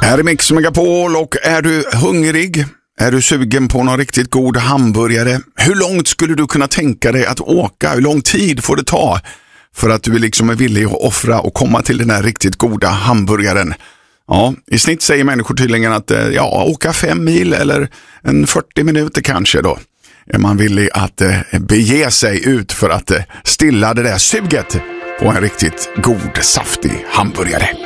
Här är Mix Megapol och är du hungrig? Är du sugen på någon riktigt god hamburgare? Hur långt skulle du kunna tänka dig att åka? Hur lång tid får det ta för att du liksom är villig att offra och komma till den här riktigt goda hamburgaren? Ja, i snitt säger människor tydligen att åka 5 mil eller 40 minuter kanske då. Är man villig att bege sig ut för att stilla det där suget på en riktigt god, saftig hamburgare.